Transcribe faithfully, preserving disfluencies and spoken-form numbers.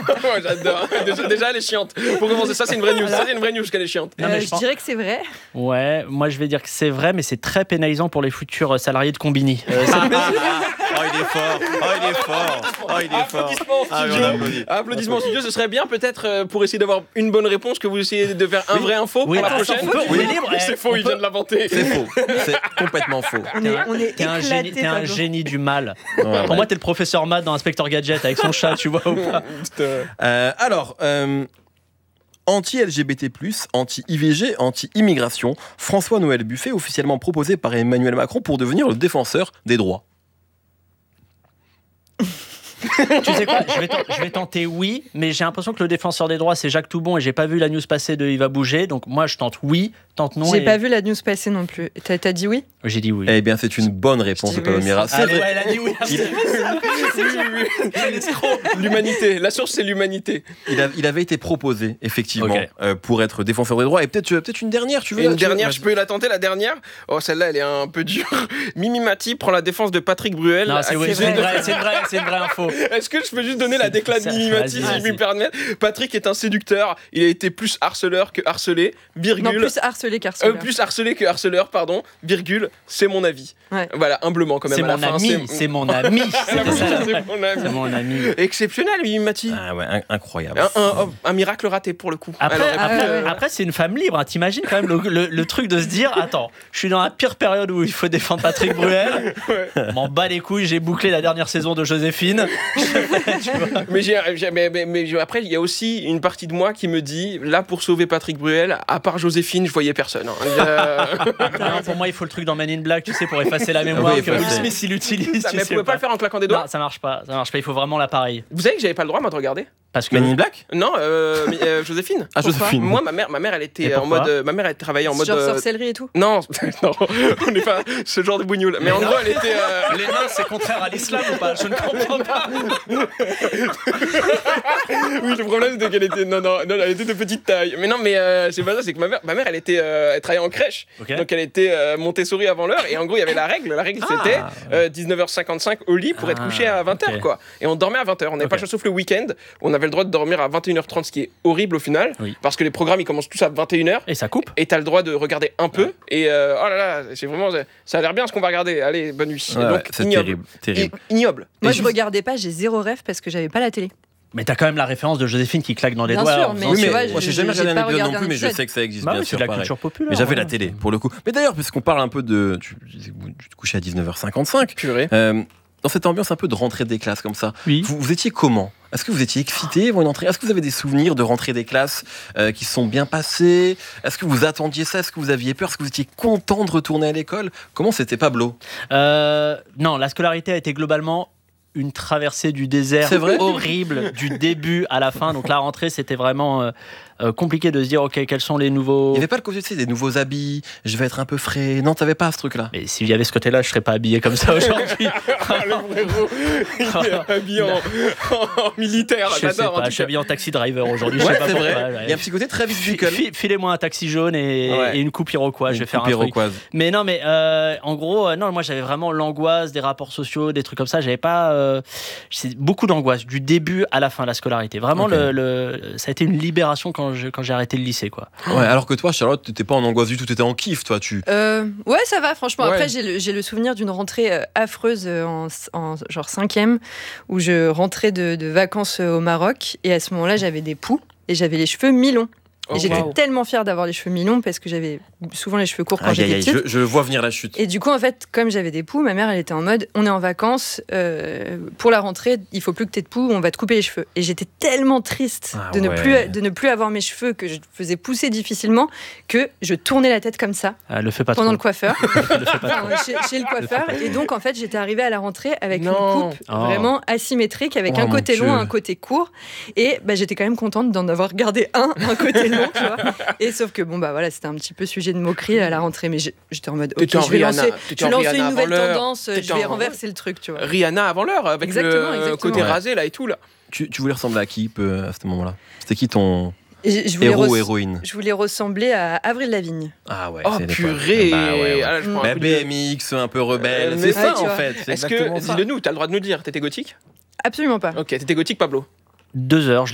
Ouais, j'adore. Déjà, déjà, elle est chiante. Pour commencer, ça, c'est une vraie news. Ça, c'est une vraie news qu'elle est chiante. Non, Euh, je je pense- dirais que c'est vrai. Ouais, moi je vais dire que c'est vrai, mais c'est très pénalisant pour les futurs salariés de Combini. Euh, c'est- Oh, il est fort. Oh, il est fort. Oh, il est fort. Applaudissements en Ah, oui, on studio. applaudit. Applaudissements en studio. Ce serait bien peut-être euh, pour essayer d'avoir une bonne réponse que vous essayez de faire un vrai info Oui, pour la ah, prochaine. on peut, on est libre. C'est Eh, faux, on il peut- vient de l'inventer. C'est faux. C'est complètement faux. On est, on est T'es un génie, éclatés, t'es un Pablo. génie du mal. Ouais, Pour ouais. moi, t'es le professeur Matt dans Inspector Gadget avec son chat, tu vois ou pas? Putain. Euh, alors, euh, anti-L G B T plus, anti-I V G, anti-immigration, François-Noël Buffet, officiellement proposé par Emmanuel Macron pour devenir le défenseur des droits. Tu sais quoi, je vais, ten- je vais tenter oui, mais j'ai l'impression que le défenseur des droits c'est Jacques Toubon et j'ai pas vu la news passer de il va bouger, donc moi je tente oui, tente non. J'ai et- pas vu la news passer non plus. T'as t'as dit oui? J'ai dit oui. Eh bien, c'est une bonne réponse Je de dis oui Palomira. aussi. C'est Allez, vrai. ouais, elle a dit oui. L'humanité. La source, c'est l'humanité. Il, a- il avait été proposé, effectivement, Ok. euh, pour être défenseur des droits. Et peut-être peut-être une dernière, tu veux Une tu veux- dernière, je peux la tenter, la dernière. Oh, celle-là, elle est un peu dure. Mimi Mati prend la défense de Patrick Bruel. Non, c'est oui, accusé c'est de- vrai, c'est vrai, c'est une vraie info. Est-ce que je peux juste donner la déclat de ça- Mimi Mati, vas-y, si je vas-y. me permets? Patrick est un séducteur. Il a été plus harceleur que harcelé. Virgule. Non, plus harcelé Euh, qu'harceleur. plus harcelé que harceleur, pardon. Virgule. C'est mon avis. Ouais. Voilà, humblement quand même. C'est à la mon fin, ami, c'est mon ami. Ah, C'était ça, c'est mon ami. c'est mon ami. Exceptionnel, Mimi Mati. Ah ouais, in- incroyable. Un, un- un- un miracle raté pour le coup. Après, Elle aurait pu, après, euh, après, c'est une femme libre. Hein. T'imagines quand même le, le- le truc de se dire attends, je suis dans la pire période où il faut défendre Patrick Bruel. M'en bats les couilles, j'ai bouclé la dernière saison de Joséphine. Tu vois. Mais, j'ai- j'ai- mais, mais- mais j'ai- après, il y a aussi une partie de moi qui me dit là, pour sauver Patrick Bruel, à part Joséphine, je voyais personne. hein. Je- Non, pour moi, il faut le truc dans Men in Black, tu sais, pour effacer la mémoire Oui, que faut Will le faire. Smith il utilise. Ça, tu mais sais vous pouvez pas pas. le faire en claquant des doigts. Non, ça marche pas, ça marche pas. Il faut vraiment l'appareil. Vous savez que j'avais pas le droit, moi, de regarder. Parce que Men in Black Non, euh, mais, euh, Joséphine. Ah, Pourquoi Joséphine. Moi, ma mère, ma mère, elle était Et en pourquoi mode. euh, ma mère, elle travaillait en mode. Genre euh, sorcellerie et tout. Non, non, on n'est pas ce genre de bougnoule. Mais en gros, elle était. euh, les nains, c'est contraire à l'islam ou pas? Je ne comprends pas. Oui, le problème c'était qu'elle était. Non, non, non, elle était de petite taille. Mais non, mais euh, c'est pas ça, c'est que ma mère, ma mère, elle était. euh, elle travaillait en crèche. Ok. Donc elle était euh, Montessori avant l'heure. Et en gros, il y avait la règle. La règle, c'était Ah. euh, dix-neuf heures cinquante-cinq au lit pour être Ah, couché à vingt heures, ok. quoi. Et on dormait à vingt heures. On n'avait pas Ok. le choix sauf le week-end. On avait le droit de dormir à vingt et une heures trente, ce qui est horrible au final. Oui. Parce que les programmes, ils commencent tous à vingt et une heures. Et ça coupe. Et t'as le droit de regarder un peu. Et euh, oh là là, c'est vraiment. Ça a l'air bien ce qu'on va regarder. Allez, bonne nuit. Ouais, Et ouais, donc, c'est ignoble. terrible. terrible. I- Ignoble. Moi, Et je juste- regardais pas, j'ai zéro rêve parce que j'avais pas la télé. Mais t'as quand même la référence de Joséphine qui claque dans les Bien doigts. sûr, en mais faisant Oui, tu ce- mais vois, moi j'ai je- jamais j'ai regardé pas un épisode non regardé plus, un mais je épisode. sais que ça existe Bah bien oui, c'est sûr. de la pareil. culture populaire. Mais j'avais ouais. la télé pour le coup. Mais d'ailleurs, puisqu'on parle un peu de. Tu, tu te couchais à dix-neuf heures cinquante-cinq. Purée. euh, dans cette ambiance un peu de rentrée des classes comme ça, Oui. vous, vous étiez comment? Est-ce que vous étiez excité avant une entrée? Est-ce que vous avez des souvenirs de rentrée des classes euh, qui se sont bien passés? Est-ce que vous attendiez ça? Est-ce que vous aviez peur? Est-ce que vous étiez content de retourner à l'école? Comment c'était, Pablo? Euh, non, la scolarité a été globalement une traversée du désert C'est vrai horrible du début à la fin. Donc la rentrée, c'était vraiment euh, euh, compliqué de se dire ok, quels sont les nouveaux. Il n'y avait pas le côté, tu sais, des nouveaux habits, je vais être un peu frais. Non, t'avais pas ce truc-là. Mais s'il y avait ce côté-là, je serais pas habillé comme ça aujourd'hui. Ah, le frérot, il est habillé en, en militaire. Je sais J'adore. en pas, tout je suis cas. habillé en taxi driver aujourd'hui. je Ouais, sais pas c'est pourquoi, vrai. ouais. Il y a un petit côté très Fi- musical. fi- Filez-moi un taxi jaune et, Ouais. et une coupe iroquois. Je vais faire un truc. Iroquoise. Mais non, mais euh, en gros, euh, non, moi j'avais vraiment l'angoisse des rapports sociaux, des trucs comme ça. J'avais pas, euh, c'est beaucoup d'angoisse du début à la fin de la scolarité. Vraiment, Ok. le, le- ça a été une libération quand je- quand j'ai arrêté le lycée, quoi. Ouais, alors que toi, Charlotte, t'étais pas en angoisse du tout, t'étais en kiff, toi. Tu. Euh, ouais, ça va, franchement. Ouais. Après, j'ai le, j'ai le souvenir d'une rentrée euh, affreuse euh, en, en genre cinquième, où je rentrais de, de vacances euh, au Maroc, et à ce moment-là, j'avais des poux, et j'avais les cheveux mi-longs. Oh, Et j'étais wow. tellement fière d'avoir les cheveux mi-longs, parce que j'avais souvent les cheveux courts quand Aïe, aïe, j'étais aïe, petite. je, je vois venir la chute. Et du coup, en fait, comme j'avais des poux, ma mère, elle était en mode, on est en vacances, euh, pour la rentrée, il faut plus que t'aies de poux, on va te couper les cheveux. Et j'étais tellement triste Ah de, ne ouais. plus, de ne plus avoir mes cheveux, que je faisais pousser difficilement, que je tournais la tête comme ça Euh, le fais pas pendant trop. le coiffeur, Le fais pas trop. enfin, chez, chez le coiffeur. Et donc, en fait, j'étais arrivée à la rentrée avec Non. une coupe Oh. vraiment asymétrique, avec Oh, un mon côté long, Dieu. un côté court. Et bah, j'étais quand même contente d'en avoir gardé un, un côté long, tu vois. Et sauf que, bon, bah voilà, c'était un petit peu sujet de moquerie à la rentrée, mais j'ai- j'étais en mode, ok, T'étais en je vais Rihanna. lancer, T'étais je en vais lancer Rihanna une avant nouvelle l'heure. tendance, je T'étais vais en- renverser le truc, tu vois. Rihanna avant l'heure, avec Exactement, le exactement. côté Ouais. rasé là et tout là. Tu, tu voulais ressembler à qui peu, à ce moment-là? C'était qui ton Et je, je voulais héros res- ou héroïne? je voulais ressembler à Avril Lavigne. Ah ouais, Oh c'est l'époque. purée. Bah ouais, ouais. Ah, là, je prends un Bah, coup de- B M X, un peu rebelle. Euh, c'est mais- ça Ouais, tu en vois. fait. C'est Est-ce exactement que, ça. dis-le nous, t'as le droit de nous dire, t'étais gothique? Absolument pas. Ok, t'étais gothique, Pablo. Deux heures, je